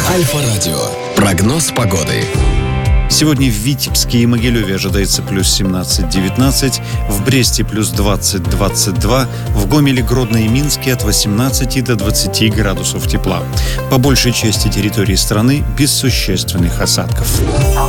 Альфа-радио. Прогноз погоды. Сегодня в Витебске и Могилеве ожидается плюс 17-19, в Бресте плюс 20-22, в Гомеле, Гродно и Минске от 18 до 20 градусов тепла. По большей части территории страны без существенных осадков.